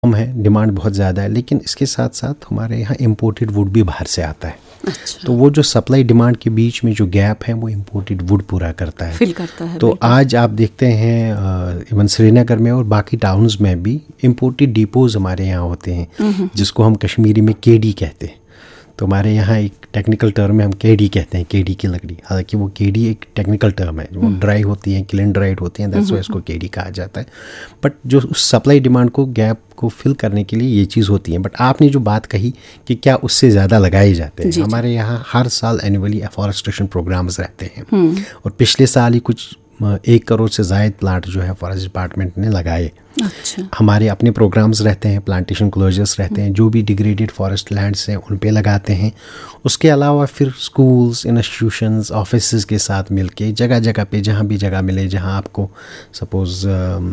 कम है, डिमांड बहुत ज़्यादा है, लेकिन इसके साथ साथ हमारे यहाँ इम्पोर्टेड वुड भी बाहर से आता है। अच्छा। तो वो जो सप्लाई डिमांड के बीच में जो गैप है वो इम्पोर्टेड वुड पूरा करता है, फिल करता है। तो आज आप देखते हैं इवन श्रीनगर में और बाकी टाउन्स में भी इम्पोर्टेड डिपोज हमारे यहाँ होते हैं, जिसको हम कश्मीरी में केडी कहते हैं। तो हमारे यहाँ एक टेक्निकल टर्म है, हम केडी कहते हैं, केडी की लकड़ी। हालांकि वो केडी एक टेक्निकल टर्म है, वो ड्राई होती है, क्लीन ड्राइड होती हैं, दैट्स व्हाई इसको केडी कहा जाता है। बट जो उस सप्लाई डिमांड को गैप को फिल करने के लिए ये चीज़ होती है। बट आपने जो बात कही कि क्या उससे ज़्यादा लगाए जाते हैं, हमारे यहाँ हर साल एनुअली एफॉरेस्टेशन प्रोग्राम्स रहते हैं और पिछले साल ही कुछ 1 करोड़ से ज़ायद प्लांट जो है फॉरेस्ट डिपार्टमेंट ने लगाए। अच्छा। हमारे अपने प्रोग्राम्स रहते हैं, प्लांटेशन क्लोजर्स रहते हैं, जो भी डिग्रेडेड फॉरेस्ट लैंड्स हैं उन पे लगाते हैं। उसके अलावा फिर स्कूल्स, इंस्टीट्यूशंस, ऑफिसेज के साथ मिलके जगह जगह पे जहाँ भी जगह मिले, जहाँ आपको सपोज़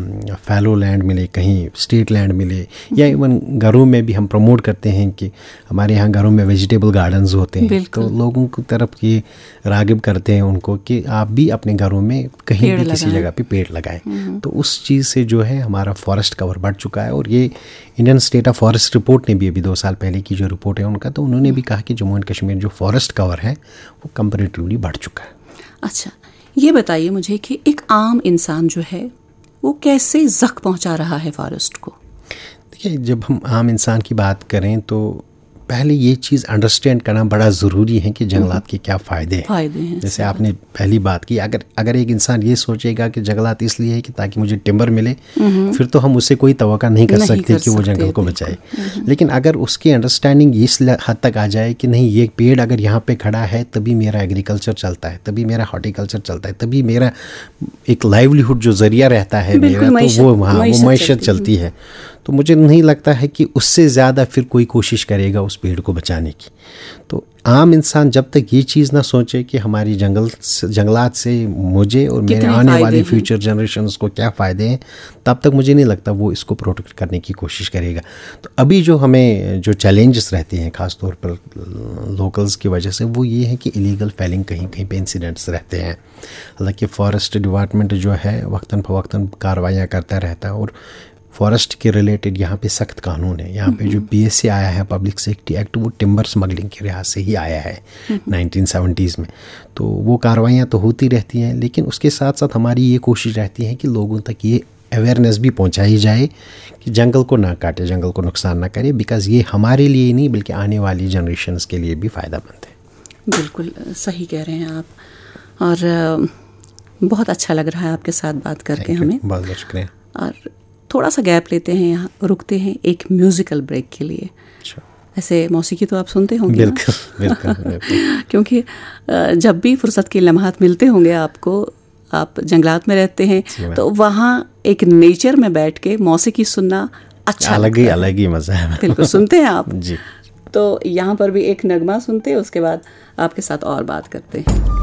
फैलो लैंड मिले, कहीं स्टेट लैंड मिले, या इवन घरों में भी हम प्रमोट करते हैं कि हमारे यहाँ घरों में वेजिटेबल गार्डन्स होते हैं, तो लोगों की तरफ ये रागिब करते हैं उनको कि आप भी अपने घरों में कहीं भी किसी जगह पे पेड़ लगाएं। तो उस चीज़ से जो है हमारा फॉरेस्ट कवर बढ़ चुका है। और ये Indian state of forest report ने भी अभी 2 साल पहले की जो रिपोर्ट है उनका, तो उन्होंने भी कहा कि जम्मू एंड कश्मीर जो फॉरेस्ट कवर है वो कंपैरेटिवली बढ़ चुका है। अच्छा, ये बताइए मुझे कि एक आम इंसान जो है वो कैसे ज़ख्म पहुंचा रहा है फॉरेस्ट को? देखिए, जब हम आम इंसान की बात करें तो पहले ये चीज़ अंडरस्टैंड करना बड़ा ज़रूरी है कि जंगलात के क्या फ़ायदे हैं। जैसे आपने पहली बात की, अगर एक इंसान ये सोचेगा कि जंगलात इसलिए है कि ताकि मुझे टिम्बर मिले, फिर तो हम उससे कोई तवक्का नहीं कर सकते कि वो जंगल को बचाए। लेकिन अगर उसकी अंडरस्टैंडिंग इस हद तक आ जाए कि नहीं, ये पेड़ अगर यहाँ पे खड़ा है तभी मेरा एग्रीकल्चर चलता है, तभी मेरा हॉर्टिकल्चर चलता है, तभी मेरा एक लाइवलीहुड जो जरिया रहता है मेरा, तो वो मईशत चलती है, तो मुझे नहीं लगता है कि उससे ज़्यादा फिर कोई कोशिश करेगा उस पेड़ को बचाने की। तो आम इंसान जब तक ये चीज़ ना सोचे कि हमारी जंगलात से मुझे और मेरे आने वाले फ्यूचर जनरेशन्स को क्या फ़ायदे हैं, तब तक मुझे नहीं लगता वो इसको प्रोटेक्ट करने की कोशिश करेगा। तो अभी जो हमें जो चैलेंजेस रहते हैं ख़ास तौर पर लोकल्स की वजह से, वो ये है कि इलीगल फेलिंग कहीं कहीं पे इंसिडेंट्स रहते हैं। हालांकि फॉरेस्ट डिपार्टमेंट जो है वक्तन फ़वक्तन कार्रवाइयाँ करता रहता है और फॉरेस्ट के रिलेटेड यहाँ पे सख्त कानून है। यहाँ पे जो PSA आया है, पब्लिक सेफ्टी एक्ट, वो टिम्बर स्मगलिंग के लिहाज से ही आया है 1970s में। तो वो कार्रवाइयाँ तो होती रहती हैं, लेकिन उसके साथ साथ हमारी ये कोशिश रहती है कि लोगों तक ये अवेयरनेस भी पहुँचाई जाए कि जंगल को ना काटे, जंगल को नुकसान ना करे, बिकॉज़ ये हमारे लिए ही नहीं बल्कि आने वाली जनरेशन्स के लिए भी फ़ायदेमंद है। बिल्कुल सही कह रहे हैं आप, और बहुत अच्छा लग रहा है आपके साथ बात करके हमें। बहुत बहुत शुक्रिया। और थोड़ा सा गैप लेते हैं, यहाँ रुकते हैं एक म्यूज़िकल ब्रेक के लिए। ऐसे मौसीकी तो आप सुनते होंगे? बिल्कुल बिल्कुल। क्योंकि जब भी फुर्सत के लम्हात मिलते होंगे आपको, आप जंगलात में रहते हैं, तो वहाँ एक नेचर में बैठ के मौसीकी सुनना अच्छा अलग ही मज़ा है। बिल्कुल सुनते हैं आप जी। तो यहाँ पर भी एक नगमा सुनते हैं, उसके बाद आपके साथ और बात करते हैं।